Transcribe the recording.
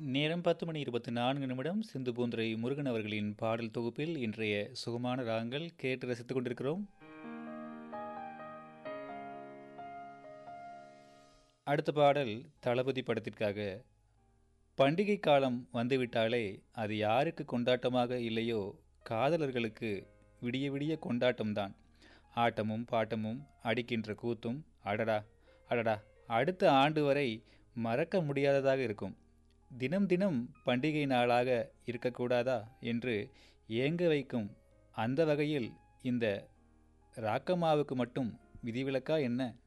நேரம் 10:24 சிந்து பூந்துரை முருகன் அவர்களின் பாடல் தொகுப்பில் இன்றைய சுகமான ராகங்கள் கேட்டு ரசித்துக் கொண்டிருக்கிறோம். அடுத்த பாடல் தளபதி படத்திற்காக. பண்டிகை காலம் வந்துவிட்டாலே அது யாருக்கு கொண்டாட்டமாக இல்லையோ, காதலர்களுக்கு விடிய விடிய கொண்டாட்டம்தான். ஆட்டமும் பாட்டமும் அடிக்கின்ற கூத்தும் அடடா அடடா அடுத்த ஆண்டு வரை மறக்க முடியாததாக இருக்கும். தினம் தினம் பண்டிகை நாளாக இருக்கக்கூடாதா என்று ஏங்க வைக்கும். அந்த வகையில் இந்த ராக்கம்மாவுக்கு மட்டும் விதிவிலக்கா என்ன?